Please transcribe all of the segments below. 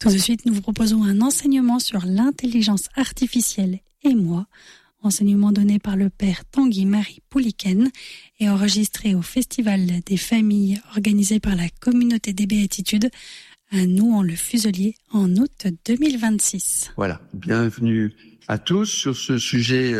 Tout de suite, nous vous proposons un enseignement sur l'intelligence artificielle et moi, enseignement donné par le père Tanguy-Marie Pouliken et enregistré au Festival des familles organisé par la communauté des Béatitudes à Nouan-le-Fuselier en août 2026. Voilà, bienvenue à tous sur ce sujet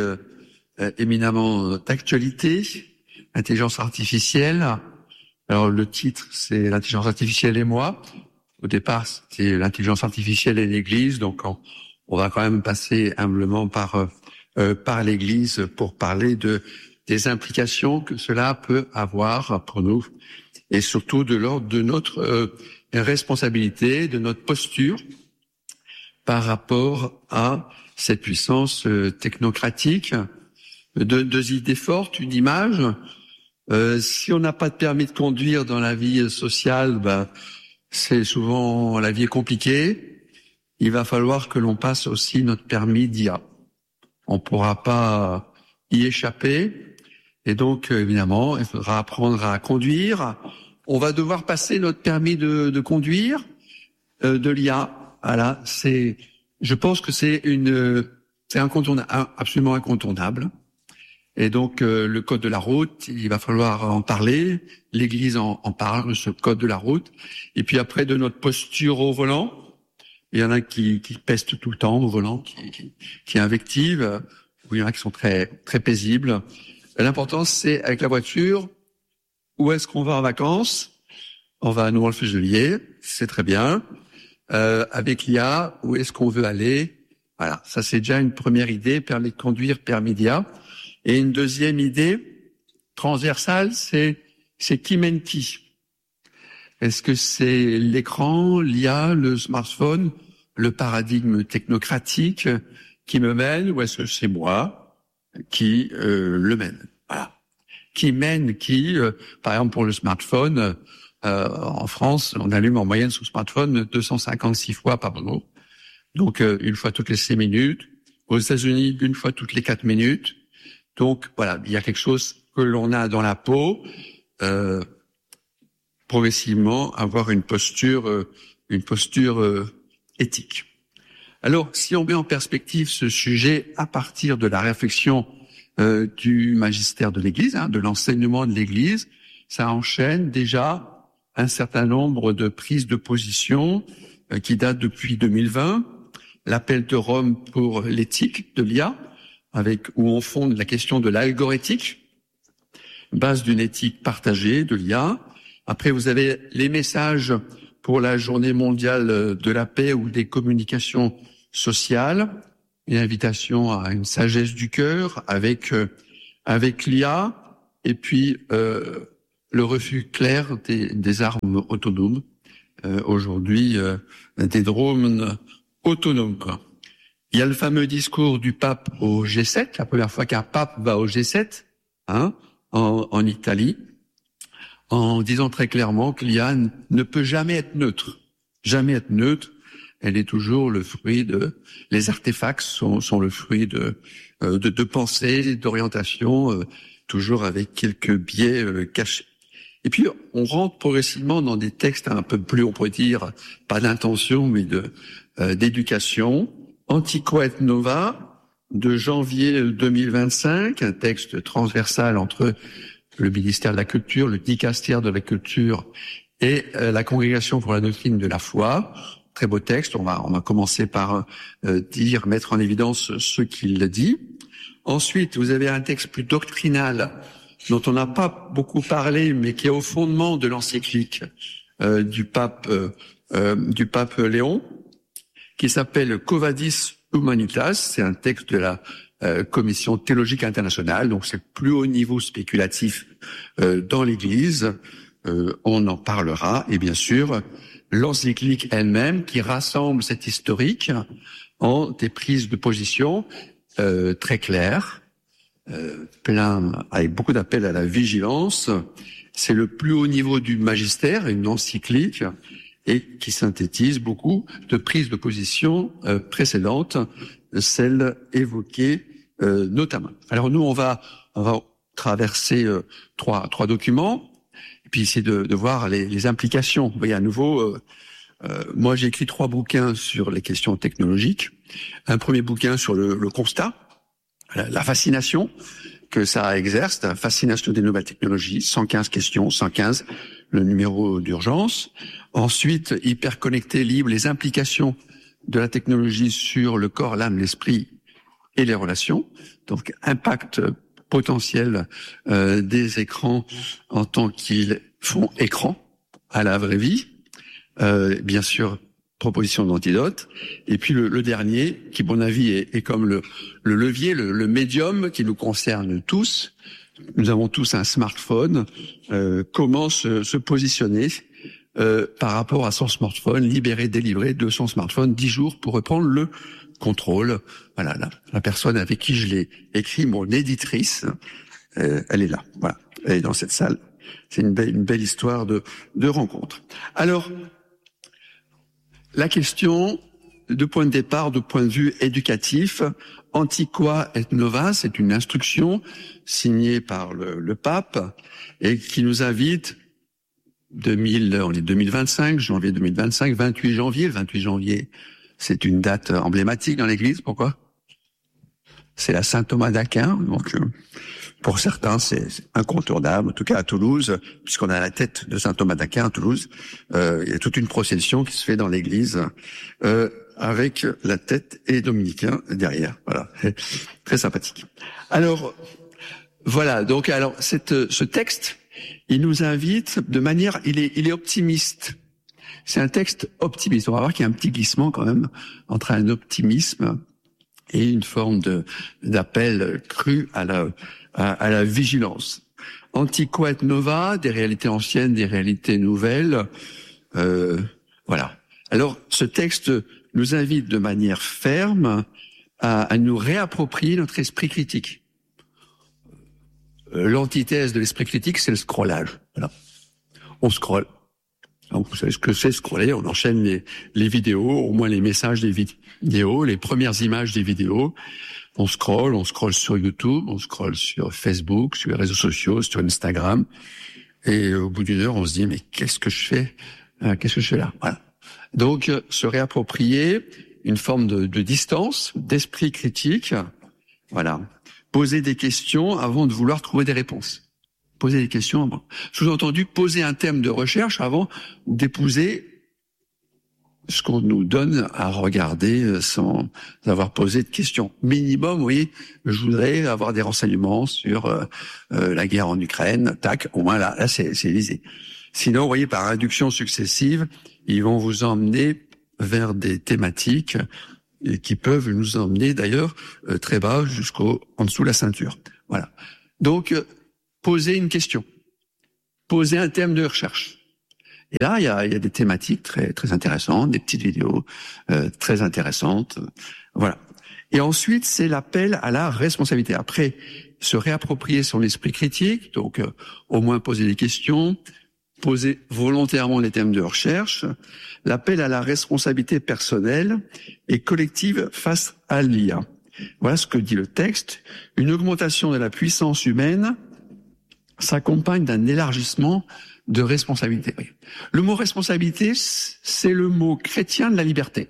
éminemment d'actualité, intelligence artificielle. Alors le titre, c'est l'intelligence artificielle et moi. Au départ, c'était l'intelligence artificielle et l'Église, donc on va quand même passer humblement par l'Église pour parler des implications que cela peut avoir pour nous et surtout de l'ordre de notre responsabilité, de notre posture par rapport à cette puissance technocratique. Deux idées fortes, une image. Si on n'a pas de permis de conduire dans la vie sociale, c'est souvent, la vie est compliquée. Il va falloir que l'on passe aussi notre permis d'IA. On pourra pas y échapper. Et donc, évidemment, il faudra apprendre à conduire. On va devoir passer notre permis de conduire, de l'IA. Voilà, je pense que c'est incontournable, absolument incontournable. Et donc, le code de la route, il va falloir en parler. L'Église en parle, ce code de la route. Et puis après, de notre posture au volant, il y en a qui pestent tout le temps au volant, qui invectivent. Il y en a qui sont très très paisibles. L'important, c'est avec la voiture, où est-ce qu'on va en vacances? On va à Nouan-le-Fuselier, c'est très bien. Avec l'IA, où est-ce qu'on veut aller? Voilà, ça c'est déjà une première idée, permis de conduire, permis d'IA. Et une deuxième idée transversale, c'est qui mène qui? Est-ce que c'est l'écran, l'IA, le smartphone, le paradigme technocratique qui me mène, ou est-ce que c'est moi qui le mène? Voilà. Qui mène qui? Par exemple, pour le smartphone, en France, on allume en moyenne son smartphone 256 fois par jour. Donc, une fois toutes les 6 minutes. Aux États-Unis, une fois toutes les 4 minutes. Donc, voilà, il y a quelque chose que l'on a dans la peau. Progressivement, avoir une posture éthique. Alors, si on met en perspective ce sujet à partir de la réflexion du magistère de l'Église, de l'enseignement de l'Église, ça enchaîne déjà un certain nombre de prises de position qui datent depuis 2020. L'appel de Rome pour l'éthique de l'IA, où on fonde la question de l'algorithmique, base d'une éthique partagée de l'IA. Après, vous avez les messages pour la journée mondiale de la paix ou des communications sociales, une invitation à une sagesse du cœur avec l'IA, et puis le refus clair des armes autonomes. Aujourd'hui, des drones autonomes. Il y a le fameux discours du pape au G7, la première fois qu'un pape va au G7, en Italie, en disant très clairement que l'IA ne peut jamais être neutre. Jamais être neutre. Elle est toujours le fruit les artefacts sont le fruit de pensée, d'orientation, toujours avec quelques biais cachés. Et puis, on rentre progressivement dans des textes un peu plus, on pourrait dire, pas d'intention, mais d'éducation. Antiqua et Nova, de janvier 2025, un texte transversal entre le ministère de la Culture, le dicastère de la Culture et la Congrégation pour la doctrine de la foi. Très beau texte. On va commencer par mettre en évidence ce qu'il dit. Ensuite, vous avez un texte plus doctrinal dont on n'a pas beaucoup parlé, mais qui est au fondement de l'encyclique du pape Léon, qui s'appelle Quo Vadis Humanitas. C'est un texte de la Commission théologique internationale, donc c'est le plus haut niveau spéculatif dans l'Église. On en parlera, et bien sûr, l'encyclique elle-même qui rassemble cet historique en des prises de position très claires, avec beaucoup d'appels à la vigilance. C'est le plus haut niveau du magistère, une encyclique, et qui synthétise beaucoup de prises de position précédentes, celles évoquées notamment. Alors nous, on va traverser trois documents, et puis essayer de voir les implications. Vous voyez, à nouveau, Moi, j'ai écrit 3 bouquins sur les questions technologiques. Un premier bouquin sur le constat, la fascination que ça exerce, la fascination des nouvelles technologies, 115 questions, 115, le numéro d'urgence. Ensuite, Hyperconnecté libre, les implications de la technologie sur le corps, l'âme, l'esprit et les relations. Donc, impact potentiel des écrans en tant qu'ils font écran à la vraie vie. Bien sûr, proposition d'antidote. Et puis le dernier, qui, à mon avis, est comme le levier, le médium qui nous concerne tous. Nous avons tous un smartphone. Comment se positionner par rapport à son smartphone, libéré, délivré de son smartphone, 10 jours pour reprendre le contrôle. Voilà, la personne avec qui je l'ai écrit, mon éditrice, elle est là. Voilà, elle est dans cette salle. C'est une belle histoire de rencontre. Alors, la question de point de départ, de point de vue éducatif, Antiqua et Nova, c'est une instruction signée par le pape et qui nous invite on est 2025, janvier 2025, 28 janvier. Le 28 janvier, c'est une date emblématique dans l'Église. Pourquoi? C'est la Saint Thomas d'Aquin, donc pour certains, c'est incontournable. En tout cas, à Toulouse, puisqu'on a la tête de Saint Thomas d'Aquin à Toulouse, il y a toute une procession qui se fait dans l'église avec la tête et les dominicains derrière. Voilà, très sympathique. Alors, voilà. Donc, ce texte, il nous invite de manière, il est optimiste. C'est un texte optimiste. On va voir qu'il y a un petit glissement quand même entre un optimisme et une forme d'appel cru à la vigilance. Antiqua et Nova, des réalités anciennes, des réalités nouvelles. Voilà. Alors, ce texte nous invite de manière ferme à nous réapproprier notre esprit critique. L'antithèse de l'esprit critique, c'est le scrollage. Voilà. On scrolle. Donc, vous savez ce que c'est scroller, on enchaîne les vidéos, au moins les messages des vidéos, les premières images des vidéos. On scrolle sur YouTube, on scrolle sur Facebook, sur les réseaux sociaux, sur Instagram. Et au bout d'une heure, on se dit, mais qu'est-ce que je fais là? Voilà. Donc, se réapproprier une forme de distance, d'esprit critique. Voilà. Poser des questions avant de vouloir trouver des réponses. Poser des questions avant. Sous-entendu, poser un thème de recherche avant d'épouser ce qu'on nous donne à regarder sans avoir posé de questions. Minimum, oui, je voudrais avoir des renseignements sur la guerre en Ukraine. Tac, au moins là c'est visé. Sinon, vous voyez, par induction successive, ils vont vous emmener vers des thématiques qui peuvent nous emmener d'ailleurs très bas en dessous de la ceinture. Voilà. Donc, poser une question, poser un thème de recherche. Et là, il y a des thématiques très très intéressantes, des petites vidéos très intéressantes. Voilà. Et ensuite, c'est l'appel à la responsabilité. Après, se réapproprier son esprit critique, donc au moins poser des questions, poser volontairement les thèmes de recherche, l'appel à la responsabilité personnelle et collective face à l'IA. Voilà ce que dit le texte. Une augmentation de la puissance humaine s'accompagne d'un élargissement de responsabilité. Le mot responsabilité, c'est le mot chrétien de la liberté.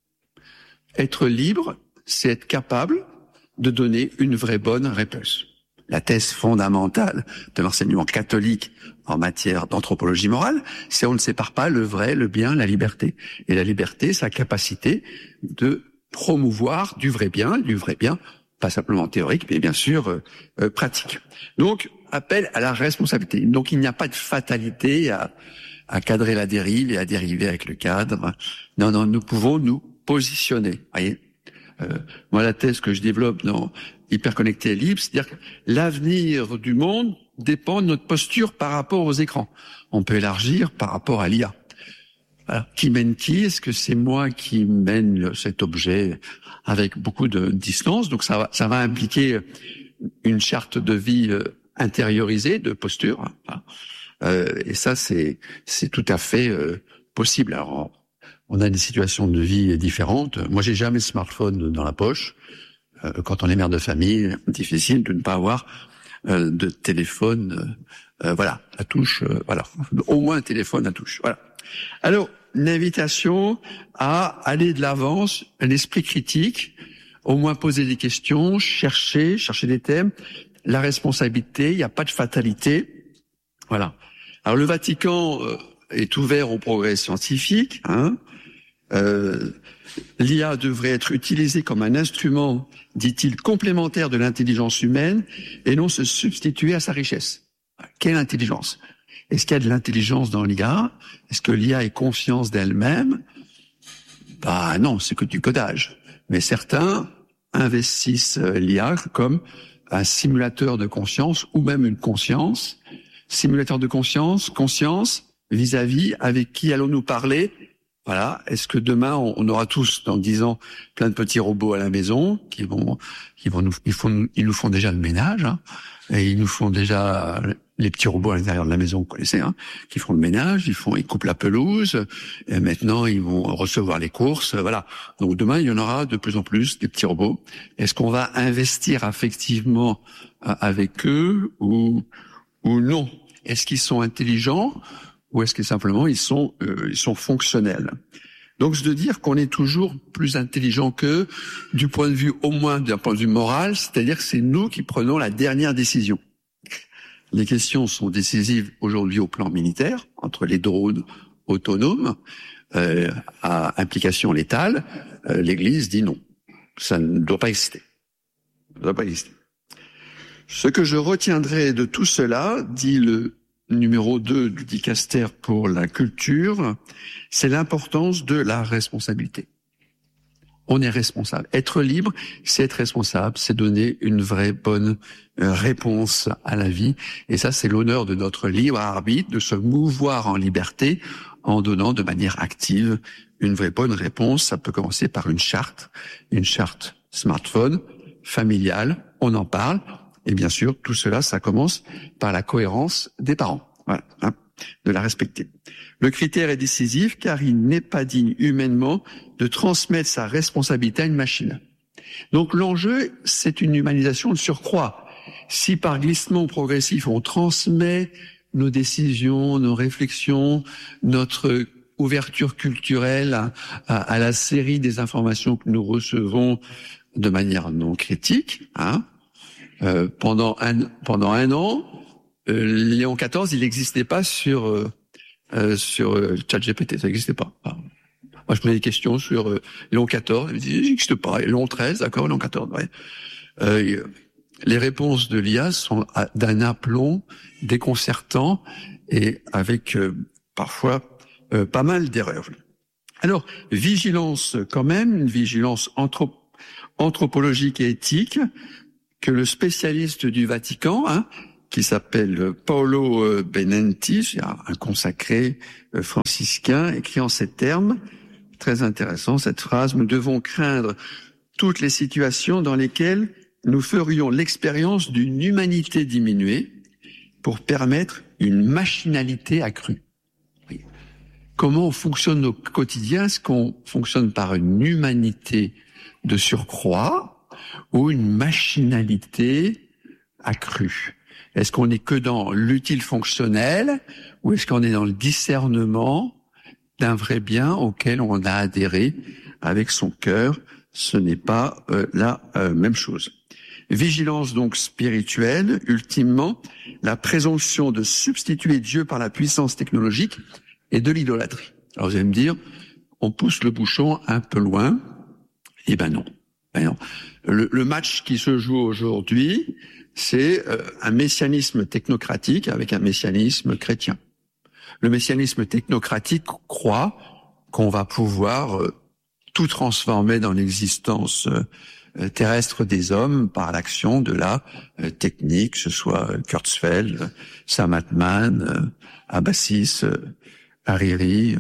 Être libre, c'est être capable de donner une vraie bonne réponse. La thèse fondamentale de l'enseignement catholique en matière d'anthropologie morale, c'est on ne sépare pas le vrai, le bien, la liberté. Et la liberté, c'est la capacité de promouvoir du vrai bien, pas simplement théorique, mais bien sûr pratique. Donc, appel à la responsabilité. Donc, il n'y a pas de fatalité à cadrer la dérive et à dériver avec le cadre. Non, nous pouvons nous positionner. Voyez, moi, la thèse que je développe dans Hyperconnecté et libre, c'est-à-dire que l'avenir du monde dépend de notre posture par rapport aux écrans. On peut élargir par rapport à l'IA. Alors, qui mène qui? Est-ce que c'est moi qui mène cet objet avec beaucoup de distance? Donc ça va impliquer une charte de vie intériorisée, de posture. Et ça, c'est tout à fait possible. Alors, on a des situations de vie différentes. Moi, j'ai jamais de smartphone dans la poche. Quand on est mère de famille, difficile de ne pas avoir de téléphone, à touche. Voilà, au moins un téléphone à touche. Voilà. Alors, une invitation à aller de l'avant, un esprit critique, au moins poser des questions, chercher des thèmes, la responsabilité, il n'y a pas de fatalité. Voilà. Alors le Vatican est ouvert au progrès scientifique. L'IA devrait être utilisée comme un instrument, dit-il, complémentaire de l'intelligence humaine et non se substituer à sa richesse. Quelle intelligence ? Est-ce qu'il y a de l'intelligence dans l'IA ? Est-ce que l'IA ait conscience d'elle-même ? Non, c'est que du codage. Mais certains investissent l'IA comme un simulateur de conscience ou même une conscience. Simulateur de conscience vis-à-vis avec qui allons-nous parler ? Voilà. Est-ce que demain on aura tous, dans 10 ans, plein de petits robots à la maison ils nous font déjà le ménage, et ils nous font déjà les petits robots à l'intérieur de la maison, vous connaissez, qui font le ménage, ils coupent la pelouse, et maintenant ils vont recevoir les courses, voilà. Donc demain il y en aura de plus en plus des petits robots. Est-ce qu'on va investir affectivement avec eux ou non ? Est-ce qu'ils sont intelligents ou est-ce que simplement ils sont fonctionnels ? Donc c'est de dire qu'on est toujours plus intelligent qu'eux, du point de vue, au moins d'un point de vue moral, c'est-à-dire que c'est nous qui prenons la dernière décision. Les questions sont décisives aujourd'hui au plan militaire, entre les drones autonomes à implication létale. L'Église dit non, ça ne doit pas exister. Ça ne doit pas exister. Ce que je retiendrai de tout cela, dit le numéro 2 du dicaster pour la culture, c'est l'importance de la responsabilité. On est responsable. Être libre, c'est être responsable, c'est donner une vraie bonne réponse à la vie. Et ça, c'est l'honneur de notre libre arbitre, de se mouvoir en liberté en donnant de manière active une vraie bonne réponse. Ça peut commencer par une charte smartphone, familiale, on en parle. Et bien sûr, tout cela, ça commence par la cohérence des parents. Voilà, de la respecter. Le critère est décisif car il n'est pas digne humainement de transmettre sa responsabilité à une machine. Donc l'enjeu, c'est une humanisation de surcroît. Si par glissement progressif, on transmet nos décisions, nos réflexions, notre ouverture culturelle à la série des informations que nous recevons de manière non critique, pendant un an, Léon XIV, il n'existait pas sur ChatGPT, ça n'existait pas. Moi, je posais des questions sur Léon XIV, il me disait, il n'existe pas. Et Léon XIII, d'accord, Léon XIV, ouais. Les réponses de l'IA sont d'un aplomb déconcertant et avec parfois pas mal d'erreurs. Alors, vigilance quand même, une vigilance anthropologique et éthique que le spécialiste du Vatican, qui s'appelle Paolo Benenti, un consacré franciscain, écrit en ces termes, très intéressant cette phrase: nous devons craindre toutes les situations dans lesquelles nous ferions l'expérience d'une humanité diminuée pour permettre une machinalité accrue. Oui. Comment on fonctionne au quotidien? Est-ce qu'on fonctionne par une humanité de surcroît ou une machinalité accrue? Est-ce qu'on n'est que dans l'utile fonctionnel ou est-ce qu'on est dans le discernement d'un vrai bien auquel on a adhéré avec son cœur? Ce n'est pas la même chose. Vigilance donc spirituelle, ultimement, la présomption de substituer Dieu par la puissance technologique et de l'idolâtrie. Alors vous allez me dire, on pousse le bouchon un peu loin. Eh ben non. Le match qui se joue aujourd'hui, c'est un messianisme technocratique avec un messianisme chrétien. Le messianisme technocratique croit qu'on va pouvoir tout transformer dans l'existence terrestre des hommes par l'action de la technique, que ce soit Kurzweil, Sam Altman, Abassis, Hariri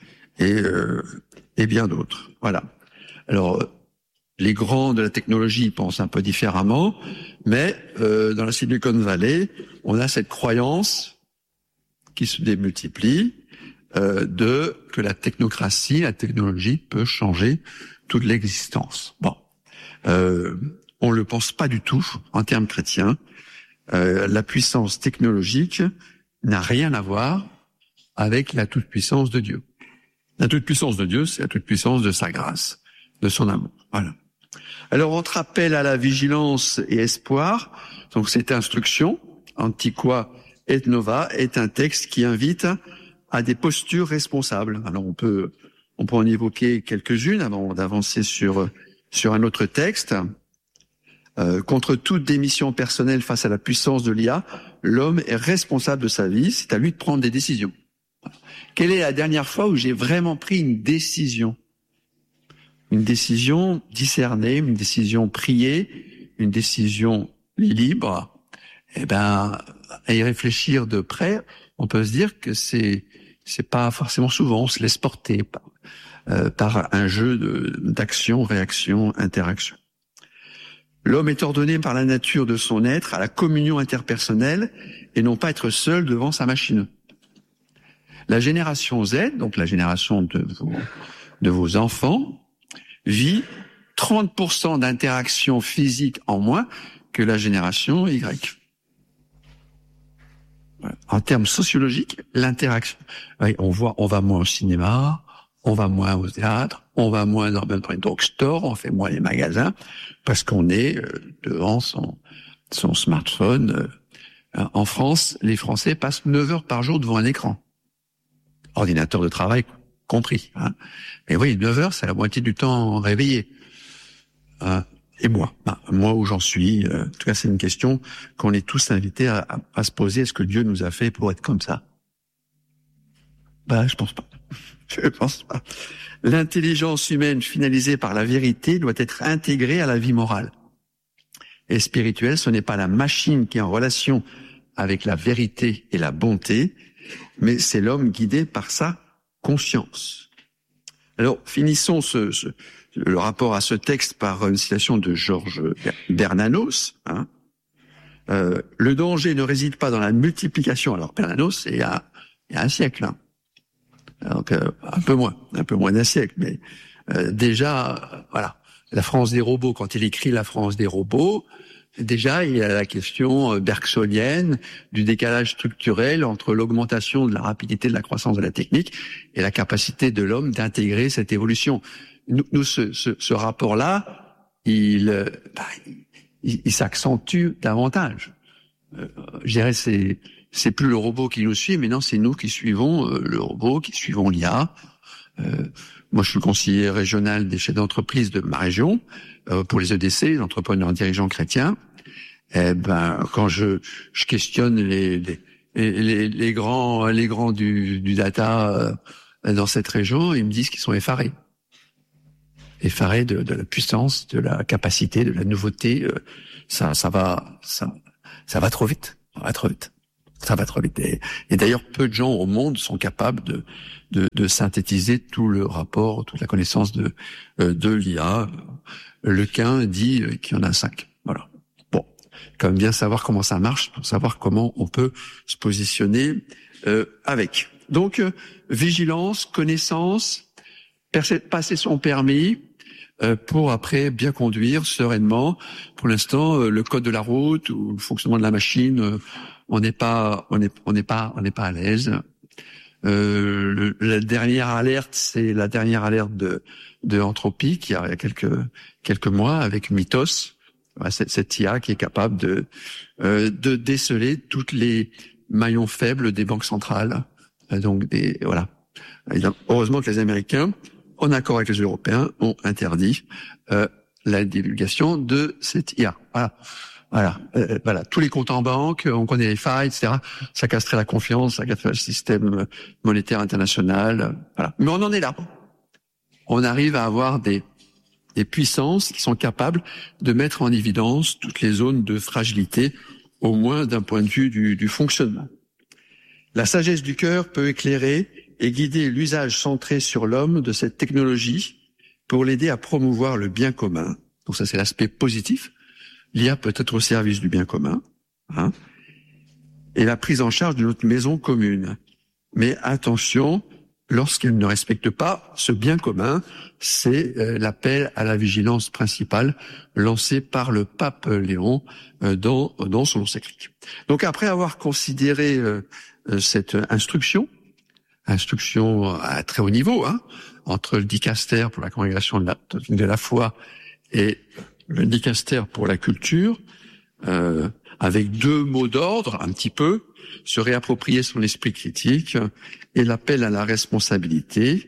et bien d'autres. Voilà. Alors, les grands de la technologie pensent un peu différemment, mais dans la Silicon Valley, on a cette croyance qui se démultiplie que la technocratie, la technologie peut changer toute l'existence. Bon. On le pense pas du tout en termes chrétiens. La puissance technologique n'a rien à voir avec la toute-puissance de Dieu. La toute-puissance de Dieu, c'est la toute-puissance de sa grâce, de son amour. Voilà. Alors, entre appel à la vigilance et espoir, donc cette instruction, Antiqua et Nova, est un texte qui invite à des postures responsables. Alors, on peut en évoquer quelques-unes avant d'avancer sur un autre texte. Contre toute démission personnelle face à la puissance de l'IA, l'homme est responsable de sa vie, c'est à lui de prendre des décisions. Quelle est la dernière fois où j'ai vraiment pris une décision discernée, une décision priée, une décision libre? À y réfléchir de près, on peut se dire que c'est pas forcément souvent, on se laisse porter par un jeu d'action, réaction, interaction. L'homme est ordonné par la nature de son être à la communion interpersonnelle et non pas être seul devant sa machine. La génération Z, donc la génération de vos enfants, vit 30% d'interaction physique en moins que la génération Y. En termes sociologiques, l'interaction. On va moins au cinéma, on va moins au théâtre, on va moins dans les drugstores, on fait moins les magasins, parce qu'on est devant son smartphone. En France, les Français passent 9 heures par jour devant un écran. Ordinateur de travail compris. Mais oui, 9 heures, c'est la moitié du temps réveillé. Et moi où j'en suis, en tout cas c'est une question qu'on est tous invités à se poser. Est-ce que Dieu nous a fait pour être comme ça? Je pense pas. Je pense pas. L'intelligence humaine finalisée par la vérité doit être intégrée à la vie morale et spirituelle. Ce n'est pas la machine qui est en relation avec la vérité et la bonté, mais c'est l'homme guidé par sa conscience. Alors, finissons le rapport à ce texte par une citation de Georges Bernanos. Le danger ne réside pas dans la multiplication. Alors, Bernanos, il y a un siècle. Donc, un peu moins d'un siècle, mais déjà, voilà. La France des robots, quand il écrit La France des robots, déjà, il y a la question bergsonienne du décalage structurel entre l'augmentation de la rapidité de la croissance de la technique et la capacité de l'homme d'intégrer cette évolution. Nous, ce rapport-là, il s'accentue davantage. Je dirais, c'est plus le robot qui nous suit, mais non, c'est nous qui suivons le robot, qui suivons l'IA. Moi, je suis le conseiller régional des chefs d'entreprise de ma région pour les EDC, les entrepreneurs dirigeants chrétiens. Quand je questionne les grands du data dans cette région, ils me disent qu'ils sont effarés de la puissance, de la capacité, de la nouveauté. Ça va trop vite. Ça va trop vite. Et d'ailleurs, peu de gens au monde sont capables de synthétiser tout le rapport, toute la connaissance de l'IA. Lequin dit qu'il y en a 5. Voilà. Bon, quand même bien savoir comment ça marche, pour savoir comment on peut se positionner avec. Donc, vigilance, connaissance, passer son permis pour après bien conduire sereinement. Pour l'instant, le code de la route ou le fonctionnement de la machine, on n'est pas à l'aise. La dernière alerte, c'est la dernière alerte de Entropie qui a quelques mois avec Mythos, cette IA qui est capable de déceler toutes les maillons faibles des banques centrales. Donc voilà. Et donc, heureusement que les Américains, en accord avec les Européens, ont interdit la divulgation de cette IA. Voilà. Tous les comptes en banque, on connaît les failles, etc. Ça casserait la confiance, ça casserait le système monétaire international. Voilà. Mais on en est là. On arrive à avoir des puissances qui sont capables de mettre en évidence toutes les zones de fragilité, au moins d'un point de vue du fonctionnement. La sagesse du cœur peut éclairer et guider l'usage centré sur l'homme de cette technologie pour l'aider à promouvoir le bien commun. Donc ça, c'est l'aspect positif. L'IA peut être au service du bien commun, et la prise en charge de notre maison commune. Mais attention, lorsqu'elle ne respecte pas ce bien commun, c'est l'appel à la vigilance principale lancé par le pape Léon dans son encyclique. Donc après avoir considéré cette instruction, instruction à très haut niveau, entre le dicaster pour la congrégation de la foi et le dicaster pour la culture, avec deux mots d'ordre, un petit peu, se réapproprier son esprit critique et l'appel à la responsabilité.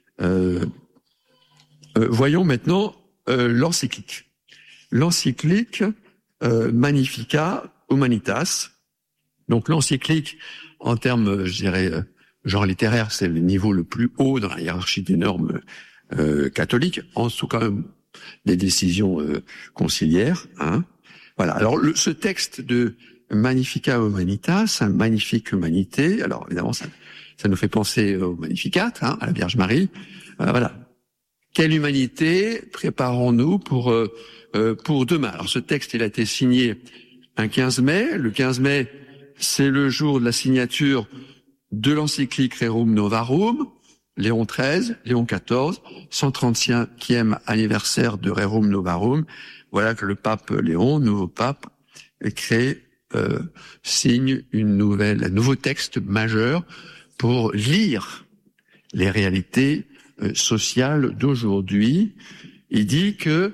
Voyons maintenant l'encyclique. L'encyclique Magnificat Humanitas. Donc l'encyclique, en termes, je dirais, genre littéraire, c'est le niveau le plus haut dans la hiérarchie des normes catholiques, en dessous quand même des décisions conciliaires. Voilà. Alors ce texte de Magnificat Humanitas, magnifique humanité. Alors évidemment, ça nous fait penser au Magnificat, à la Vierge Marie. Voilà. Quelle humanité préparons-nous pour demain? Alors ce texte, il a été signé un 15 mai. Le 15 mai, c'est le jour de la signature de l'encyclique Rerum Novarum, Léon XIII, Léon XIV, 135e anniversaire de Rerum Novarum. Voilà que le pape Léon, nouveau pape, signe un nouveau texte majeur pour lire les réalités sociales d'aujourd'hui. Il dit que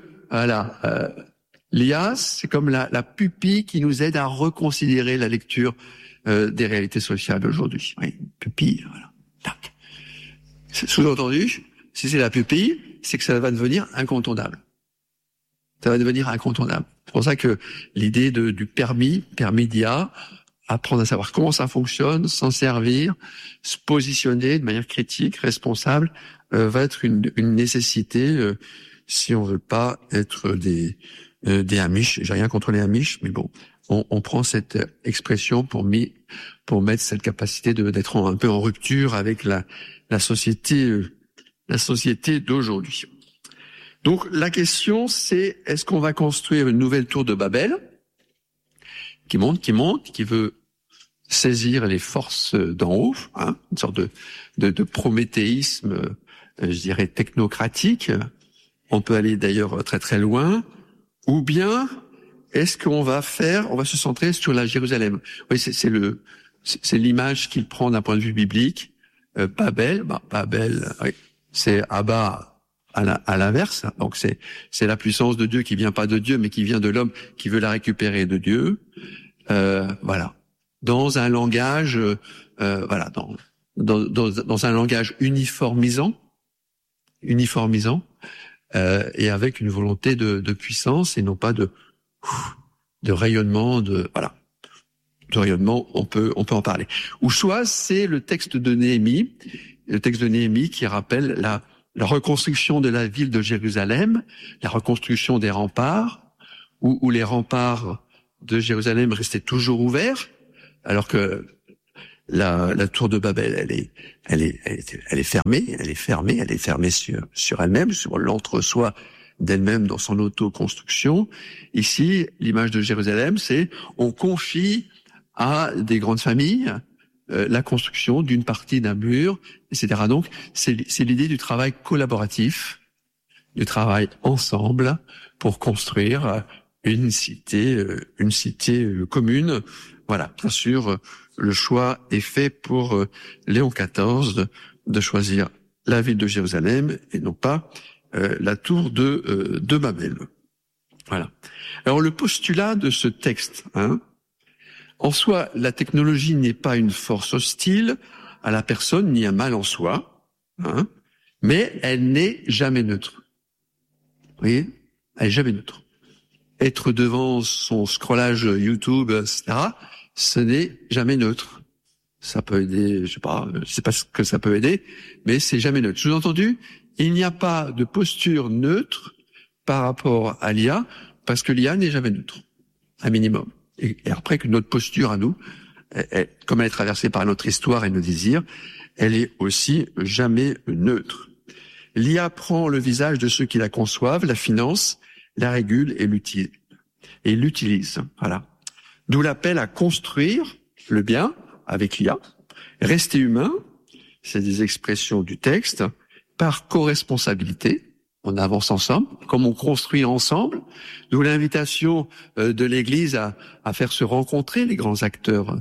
l'IA, c'est comme la pupille qui nous aide à reconsidérer la lecture des réalités sociales d'aujourd'hui. Oui, pupille, voilà. Tac. Sous-entendu, si c'est la pupille, c'est que ça va devenir incontournable. Ça va devenir incontournable. C'est pour ça que l'idée du permis d'IA, apprendre à savoir comment ça fonctionne, s'en servir, se positionner de manière critique, responsable, va être une nécessité si on veut pas être des Amish. J'ai rien contre les Amish, mais bon, on prend cette expression pour mettre cette capacité d'être un peu en rupture avec la société d'aujourd'hui. Donc la question c'est, est-ce qu'on va construire une nouvelle tour de Babel qui monte, qui veut saisir les forces d'en haut, une sorte de prométhéisme, je dirais technocratique. On peut aller d'ailleurs très très loin. Ou bien est-ce qu'on va se centrer sur la Jérusalem? Oui, c'est l'image qu'il prend d'un point de vue biblique. Babel, oui, c'est Abba à l'inverse. Donc c'est la puissance de Dieu qui vient pas de Dieu, mais qui vient de l'homme qui veut la récupérer de Dieu. Voilà. Dans un langage, dans un langage uniformisant, et avec une volonté de puissance et non pas de rayonnement, de rayonnement, on peut en parler. Ou soit c'est le texte de Néhémie qui rappelle la reconstruction de la ville de Jérusalem, la reconstruction des remparts, où les remparts de Jérusalem restaient toujours ouverts, alors que la tour de Babel, elle est fermée sur elle-même, sur l'entre-soi d'elle-même dans son auto-construction. Ici, l'image de Jérusalem, c'est on confie à des grandes familles la construction d'une partie d'un mur, etc. Donc, c'est l'idée du travail collaboratif, du travail ensemble pour construire une cité commune. Voilà, bien sûr, le choix est fait pour Léon XIV de choisir la ville de Jérusalem et non pas la tour de Babel. Voilà. Alors le postulat de ce texte, en soi, la technologie n'est pas une force hostile à la personne ni un mal en soi, mais elle n'est jamais neutre. Vous voyez, elle est jamais neutre. Être devant son scrollage YouTube, etc., ce n'est jamais neutre. Ça peut aider, je sais pas ce que ça peut aider, mais c'est jamais neutre. Sous-entendu, il n'y a pas de posture neutre par rapport à l'IA, parce que l'IA n'est jamais neutre, un minimum. Et après que notre posture à nous, comme elle est traversée par notre histoire et nos désirs, elle est aussi jamais neutre. L'IA prend le visage de ceux qui la conçoivent, la financent, la régulent et l'utilisent. Voilà. D'où l'appel à construire le bien avec l'IA, rester humain, c'est des expressions du texte, par co-responsabilité. On avance ensemble, comme on construit ensemble. D'où l'invitation de l'Église à faire se rencontrer les grands acteurs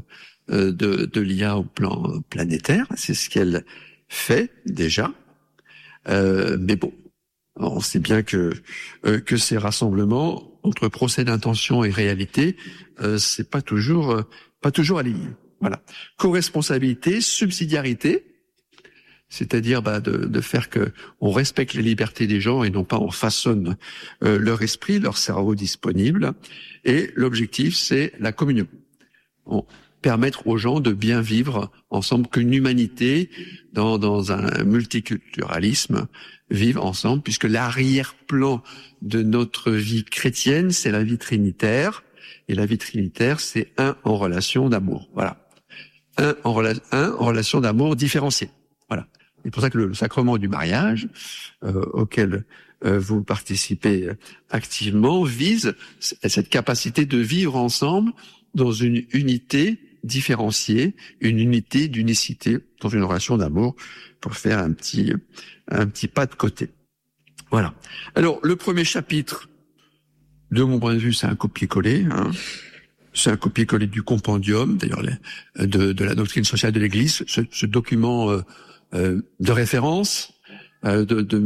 de l'IA au plan planétaire. C'est ce qu'elle fait déjà. Mais bon, on sait bien que ces rassemblements entre procès d'intention et réalité, c'est pas toujours aligné. Voilà. Co-responsabilité, subsidiarité, c'est-à-dire de faire que on respecte les libertés des gens et non pas on façonne leur esprit, leur cerveau disponible. Et l'objectif, c'est la communion. Permettre aux gens de bien vivre ensemble, qu'une humanité dans un multiculturalisme vive ensemble, puisque l'arrière-plan de notre vie chrétienne, c'est la vie trinitaire, et la vie trinitaire, c'est un en relation d'amour. Voilà. Un en relation d'amour différencié. Voilà. C'est pour ça que le sacrement du mariage, auquel vous participez activement, vise cette capacité de vivre ensemble dans une unité différenciée, une unité d'unicité dans une relation d'amour, pour faire un petit pas de côté. Voilà. Alors, le premier chapitre, de mon point de vue, c'est un copier-coller, hein. C'est un copier-coller du compendium, d'ailleurs, de la doctrine sociale de l'Église, ce document de référence de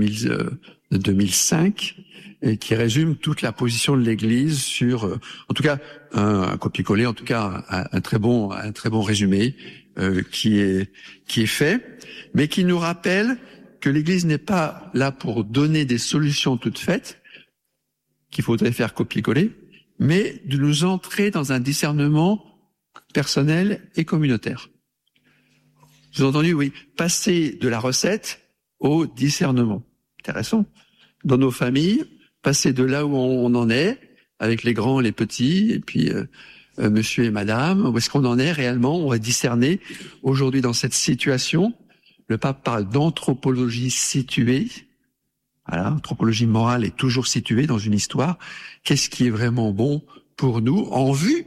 2005, et qui résume toute la position de l'Église sur, en tout cas, un copier-coller, en tout cas un très bon résumé qui est fait, mais qui nous rappelle que l'Église n'est pas là pour donner des solutions toutes faites qu'il faudrait faire copier-coller, mais de nous entrer dans un discernement personnel et communautaire. Vous avez entendu, oui, passer de la recette au discernement. Intéressant. Dans nos familles, passer de là où on en est, avec les grands et les petits, et puis monsieur et madame, où est-ce qu'on en est réellement? On va discerner aujourd'hui dans cette situation. Le pape parle d'anthropologie située. Voilà, l'anthropologie morale est toujours située dans une histoire. Qu'est-ce qui est vraiment bon pour nous en vue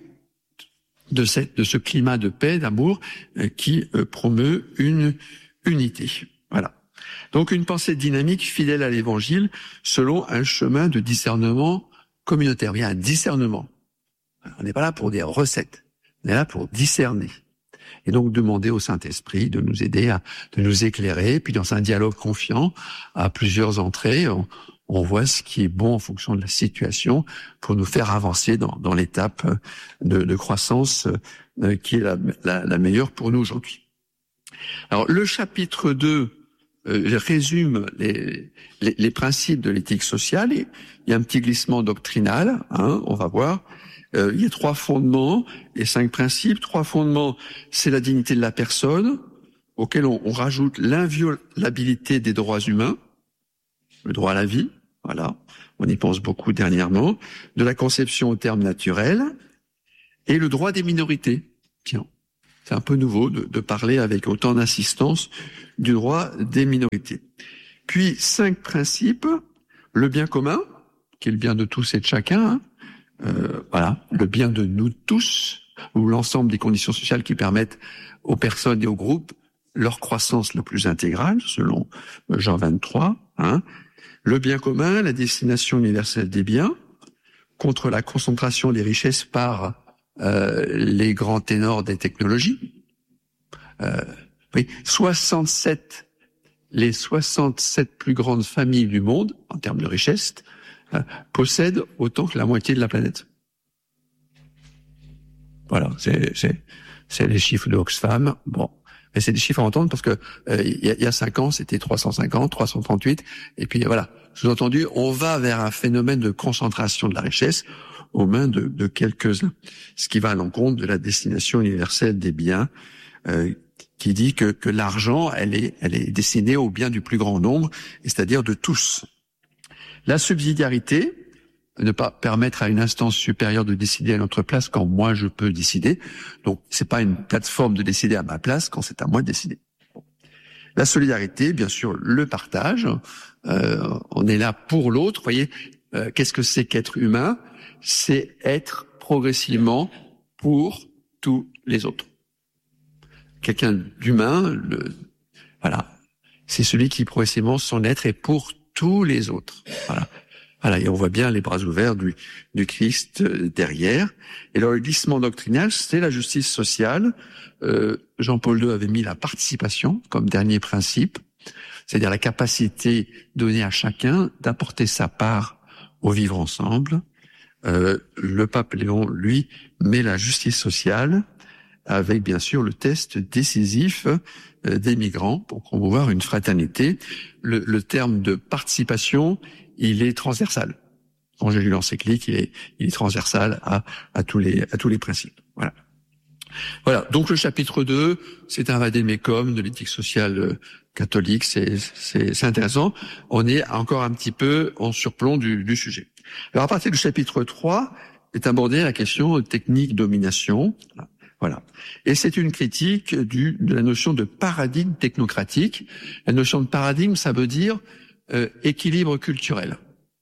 de ce climat de paix, d'amour, qui promeut une unité. Voilà. Donc une pensée dynamique, fidèle à l'Évangile, selon un chemin de discernement communautaire. Il y a un discernement. On n'est pas là pour des recettes. On est là pour discerner. Et donc demander au Saint-Esprit de nous aider, de nous éclairer. Puis dans un dialogue confiant, à plusieurs entrées, on voit ce qui est bon en fonction de la situation pour nous faire avancer dans l'étape de croissance qui est la meilleure pour nous aujourd'hui. Alors le chapitre 2 résume les principes de l'éthique sociale. Il y a un petit glissement doctrinal, hein, on va voir. Il y a 3 fondements et 5 principes. 3 fondements, c'est la dignité de la personne, auquel on rajoute l'inviolabilité des droits humains, le droit à la vie, voilà, on y pense beaucoup dernièrement, de la conception au terme naturel, et le droit des minorités. Tiens, c'est un peu nouveau de parler avec autant d'insistance du droit des minorités. Puis 5 principes, le bien commun, qui est le bien de tous et de chacun, hein, voilà, le bien de nous tous, ou l'ensemble des conditions sociales qui permettent aux personnes et aux groupes leur croissance le plus intégrale, selon Jean 23, hein. Le bien commun, la destination universelle des biens, contre la concentration des richesses par les grands ténors des technologies. Oui, les 67 plus grandes familles du monde, en termes de richesse, possèdent autant que la moitié de la planète. Voilà, c'est les chiffres de Oxfam. Bon, mais c'est des chiffres à entendre parce que il y a 5 ans, c'était 350, 338, et puis voilà. Sous-entendu, on va vers un phénomène de concentration de la richesse aux mains de quelques-uns, ce qui va à l'encontre de la destination universelle des biens, qui dit que l'argent, elle est destinée au bien du plus grand nombre, c'est-à-dire de tous. La subsidiarité, ne pas permettre à une instance supérieure de décider à notre place quand moi je peux décider. Donc c'est pas une plateforme de décider à ma place quand c'est à moi de décider. La solidarité, bien sûr, le partage. On est là pour l'autre. Vous voyez, qu'est-ce que c'est qu'être humain? C'est être progressivement pour tous les autres. Quelqu'un d'humain, voilà, c'est celui qui progressivement son être est pour tous les autres. Voilà. Voilà, et on voit bien les bras ouverts du Christ derrière. Et alors, le glissement doctrinal, c'est la justice sociale. Jean-Paul II avait mis la participation comme dernier principe, c'est-à-dire la capacité donnée à chacun d'apporter sa part au vivre ensemble. Le pape Léon, lui, met la justice sociale avec, bien sûr, le test décisif des migrants pour promouvoir une fraternité. Le terme de participation, il est transversal. Quand j'ai lu l'encyclique, il est transversal à tous les principes. Voilà. Donc le chapitre 2, c'est un vadémécum de l'éthique sociale catholique. C'est intéressant. On est encore un petit peu en surplomb du sujet. Alors à partir du chapitre 3, est abordée la question technique domination. Voilà. Et c'est une critique de la notion de paradigme technocratique. La notion de paradigme, ça veut dire équilibre culturel.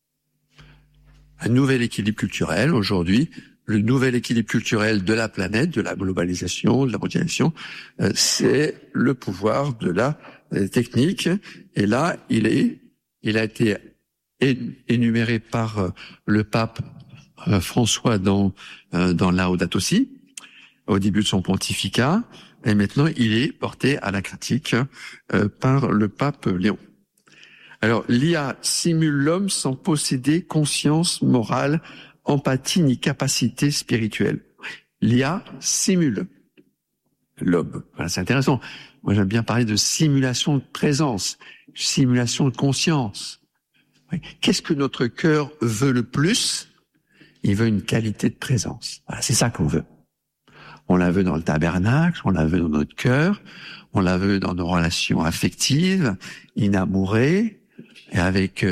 Un nouvel équilibre culturel aujourd'hui. Le nouvel équilibre culturel de la planète, de la globalisation, de la mondialisation, c'est le pouvoir de la technique. Et là, il a été énuméré par le pape François dans Laudato Si, au début de son pontificat, et maintenant il est porté à la critique par le pape Léon. Alors, l'IA simule l'homme sans posséder conscience morale, empathie ni capacité spirituelle. L'IA simule l'homme. Voilà, c'est intéressant. Moi, j'aime bien parler de simulation de présence, simulation de conscience. Qu'est-ce que notre cœur veut le plus? Il veut une qualité de présence. Voilà, c'est ça qu'on veut. On la veut dans le tabernacle, on la veut dans notre cœur, on la veut dans nos relations affectives, inamourées, et avec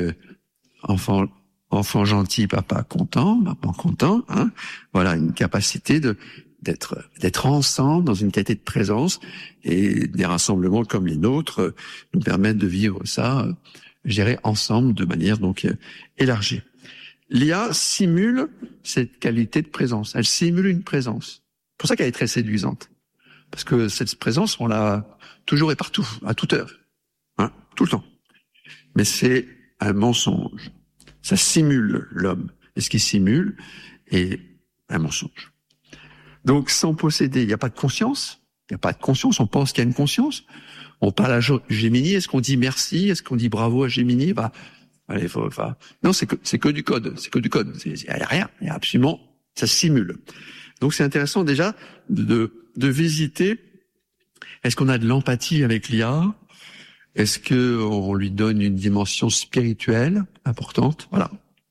enfant gentil, papa content, maman content, hein. Voilà, une capacité d'être ensemble dans une qualité de présence, et des rassemblements comme les nôtres nous permettent de vivre ça, je dirais, ensemble de manière donc élargie. L'IA simule cette qualité de présence. Elle simule une présence. C'est pour ça qu'elle est très séduisante. Parce que cette présence, on l'a toujours et partout, à toute heure, hein, tout le temps. Mais c'est un mensonge. Ça simule l'homme. Et ce qui simule est un mensonge. Donc, sans posséder, il n'y a pas de conscience. Il n'y a pas de conscience. On pense qu'il y a une conscience. On parle à Gemini. Est-ce qu'on dit merci? Est-ce qu'on dit bravo à Gemini? Allez, non, c'est que du code. C'est que du code. Il n'y a rien. Il y a absolument, ça simule. Donc, c'est intéressant déjà de visiter. Est-ce qu'on a de l'empathie avec l'IA? Est-ce que on lui donne une dimension spirituelle importante? Voilà.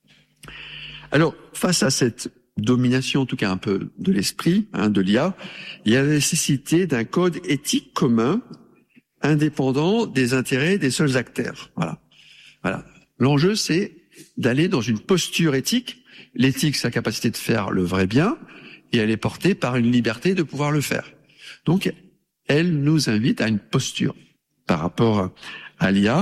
Alors, face à cette domination, en tout cas un peu de l'esprit, de l'IA, il y a la nécessité d'un code éthique commun, indépendant des intérêts des seuls acteurs. Voilà. L'enjeu, c'est d'aller dans une posture éthique. L'éthique, c'est la capacité de faire le vrai bien, et elle est portée par une liberté de pouvoir le faire. Donc, elle nous invite à une posture par rapport à l'IA.